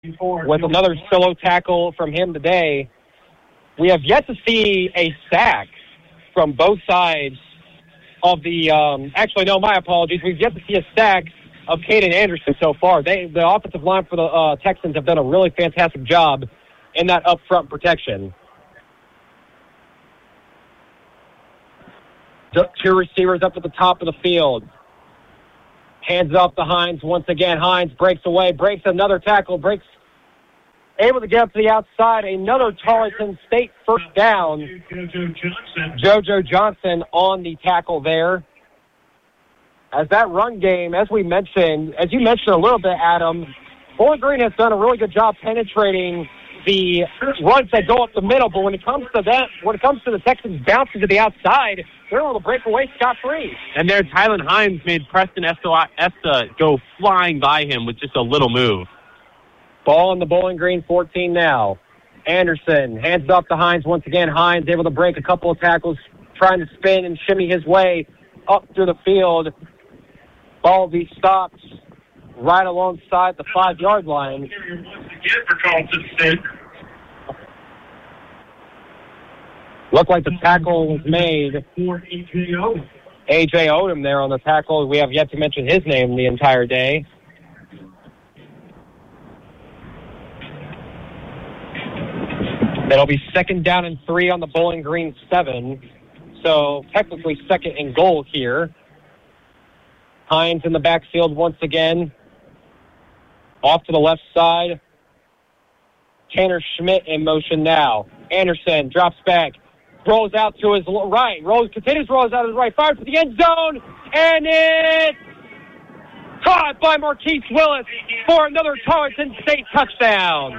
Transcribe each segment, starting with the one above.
with another solo tackle from him today. We have yet to see a sack from both sides of the actually, no, my apologies. We've yet to see a sack of Caden Anderson so far. The offensive line for the Texans have done a really fantastic job in that up-front protection. Two receivers up at the top of the field. Hands off to Hines once again. Hines breaks away, breaks another tackle, able to get up to the outside. Another Tarleton State first down. JoJo Johnson on the tackle there. As that run game, as you mentioned a little bit, Adam, Bowling Green has done a really good job penetrating the runs that go up the middle, but when it comes to the Texans bouncing to the outside, they're able to break away scot-free. And there, Tylen Hines made Preston Esta go flying by him with just a little move. Ball in the Bowling Green 14 now. Anderson hands it off to Hines once again. Hines able to break a couple of tackles, trying to spin and shimmy his way up through the field. Ball be stopped right alongside the 5-yard line. Looked like the tackle was made for A.J. Odom there on the tackle. We have yet to mention his name the entire day. It'll be 2nd down and 3 on the Bowling Green 7. So technically 2nd and goal here. Hines in the backfield once again. Off to the left side. Tanner Schmidt in motion now. Anderson drops back. Rolls out to his right. Continues rolls out to his right. Fires to the end zone. And it's caught by Marquise Willis for another Tarleton State touchdown.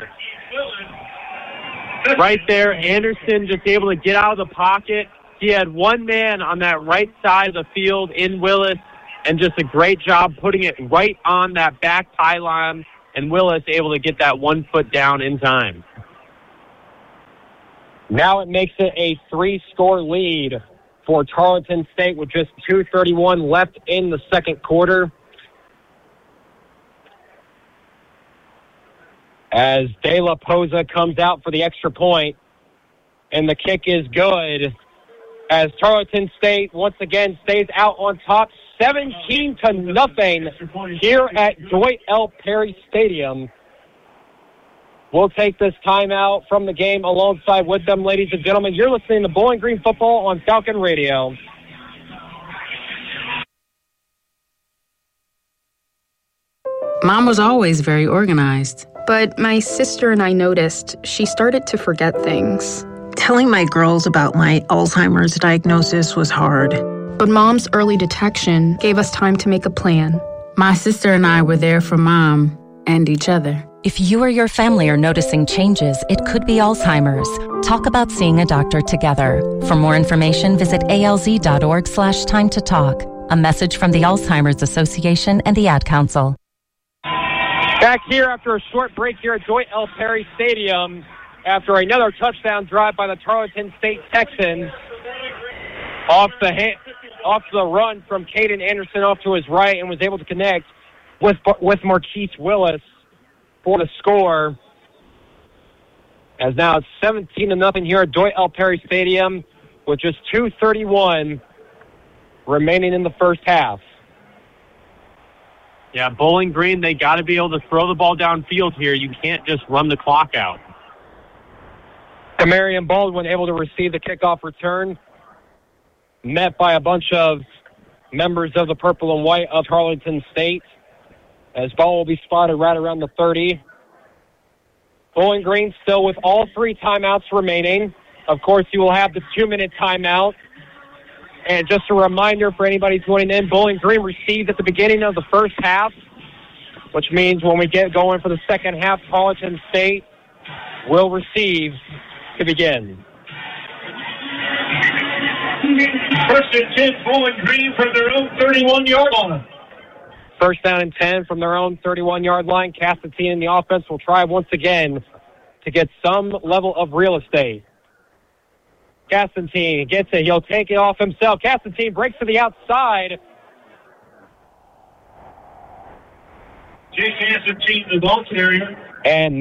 Right there, Anderson just able to get out of the pocket. He had one man on that right side of the field in Willis, and just a great job putting it right on that back pylon, and Willis able to get that 1 foot down in time. Now it makes it a 3-score lead for Tarleton State with just 2:31 left in the second quarter. As De La Poza comes out for the extra point, and the kick is good. As Tarleton State once again stays out on top, 17-0 here at Dwight L. Perry Stadium. We'll take this timeout from the game alongside with them, ladies and gentlemen. You're listening to Bowling Green Football on Falcon Radio. Mom was always very organized. But my sister and I noticed she started to forget things. Telling my girls about my Alzheimer's diagnosis was hard. But Mom's early detection gave us time to make a plan. My sister and I were there for Mom and each other. If you or your family are noticing changes, it could be Alzheimer's. Talk about seeing a doctor together. For more information, visit alz.org/time to talk. A message from the Alzheimer's Association and the Ad Council. Back here after a short break here at Dwight L. Perry Stadium after another touchdown drive by the Tarleton State Texans. Off the run from Caden Anderson off to his right and was able to connect with Marquise Willis for the score. As now it's 17-0 here at Dwight L. Perry Stadium with just 2:31 remaining in the first half. Yeah, Bowling Green, they got to be able to throw the ball downfield here. You can't just run the clock out. Demarion Baldwin able to receive the kickoff return, met by a bunch of members of the purple and white of Tarleton State, as ball will be spotted right around the 30. Bowling Green still with all 3 timeouts remaining. Of course, you will have the 2-minute timeout. And just a reminder for anybody joining in, Bowling Green received at the beginning of the first half, which means when we get going for the second half, Tarleton State will receive to begin. First and 10, Bowling Green from their own 31-yard line. First down and 10 from their own 31-yard line. Castantine and the offense will try once again to get some level of real estate. Castantine gets it. He'll take it off himself. Castantine breaks to the outside. Jake Hansen, team the ball carrier. And